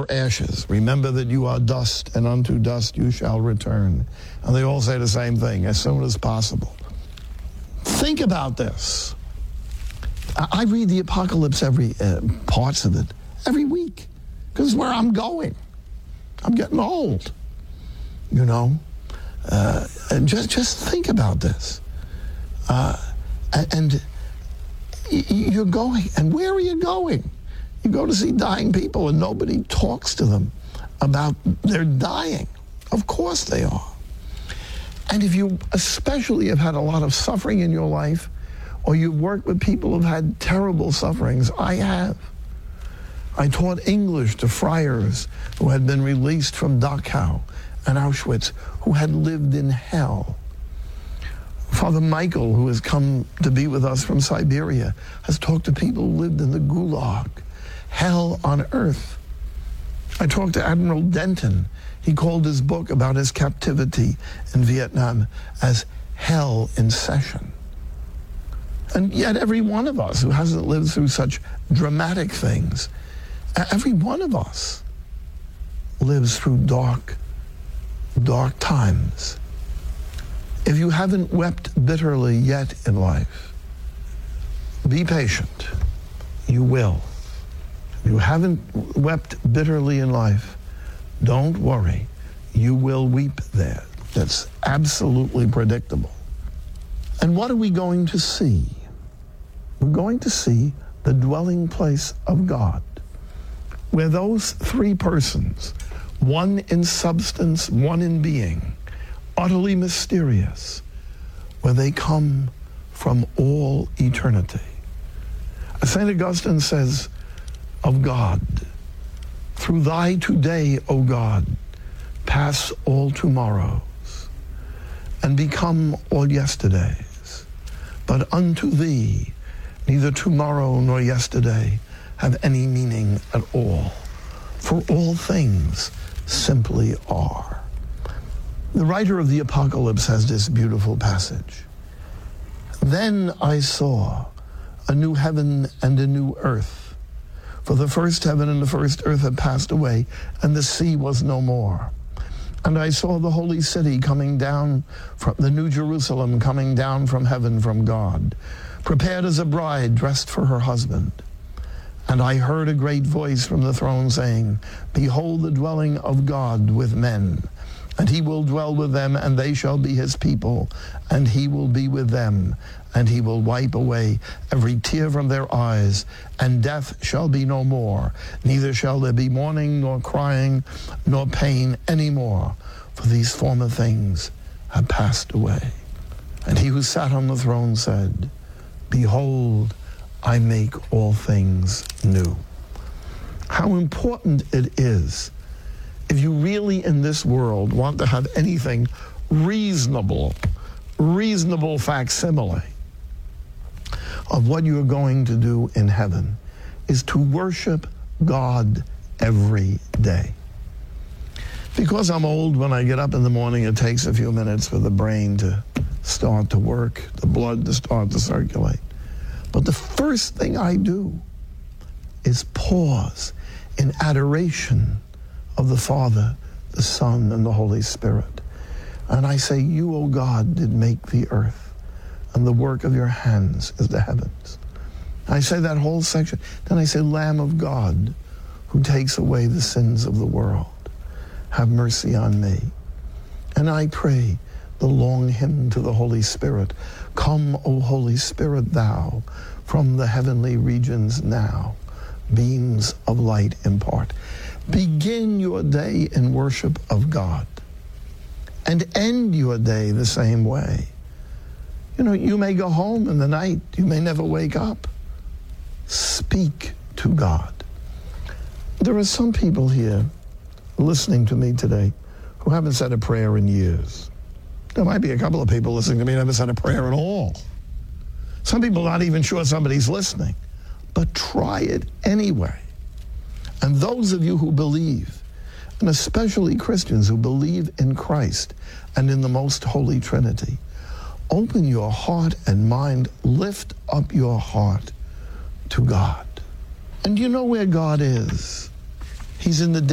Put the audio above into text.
are ashes. Remember that you are dust, and unto dust you shall return. And they all say the same thing, as soon as possible. Think about this. I read the Apocalypse, parts of it, every week, because it's where I'm going. I'm getting old, you know. And just think about this. And you're going, and where are you going? You go to see dying people and nobody talks to them about their dying. Of course they are. And if you especially have had a lot of suffering in your life, or you've worked with people who've had terrible sufferings, I have. I taught English to friars who had been released from Dachau and Auschwitz, who had lived in hell. Father Michael, who has come to be with us from Siberia, has talked to people who lived in the Gulag, hell on earth. I talked to Admiral Denton. He called his book about his captivity in Vietnam as Hell in Session. And yet every one of us who hasn't lived through such dramatic things, every one of us lives through dark times. If you haven't wept bitterly yet in life, be patient. You will. If you haven't wept bitterly in life, don't worry. You will weep there. That's absolutely predictable. And what are we going to see? We're going to see the dwelling place of God, where those three persons, one in substance, one in being, utterly mysterious, where they come from all eternity. St. Augustine says of God, through thy today, O God, pass all tomorrows, and become all yesterdays. But unto thee, neither tomorrow nor yesterday have any meaning at all, for all things simply are. The writer of the Apocalypse has this beautiful passage. Then I saw a new heaven and a new earth, for the first heaven and the first earth had passed away, and the sea was no more. And I saw the holy city coming down from the New Jerusalem, coming down from heaven from God, prepared as a bride dressed for her husband. And I heard a great voice from the throne saying, Behold the dwelling of God with men, and he will dwell with them, and they shall be his people, and he will be with them, and he will wipe away every tear from their eyes, and death shall be no more, neither shall there be mourning, nor crying, nor pain any more, for these former things have passed away. And he who sat on the throne said, Behold, I make all things new. How important it is, if you really in this world want to have anything reasonable facsimile of what you're going to do in heaven, is to worship God every day. Because I'm old, when I get up in the morning, it takes a few minutes for the brain to start to work, the blood to start to circulate. But the first thing I do is pause in adoration of the Father, the Son, and the Holy Spirit. And I say, You, O God, did make the earth, and the work of your hands is the heavens. I say that whole section. Then I say, Lamb of God, who takes away the sins of the world, have mercy on me. And I pray the long hymn to the Holy Spirit. Come, O Holy Spirit, thou, from the heavenly regions now, beams of light impart. Begin your day in worship of God, and end your day the same way. You know, you may go home in the night. You may never wake up. Speak to God. There are some people here listening to me today who haven't said a prayer in years. There might be a couple of people listening to me who haven't said a prayer at all. Some people not even sure somebody's listening. But try it anyway. And those of you who believe, and especially Christians who believe in Christ and in the most holy Trinity, open your heart and mind, lift up your heart to God. And you know where God is. He's in the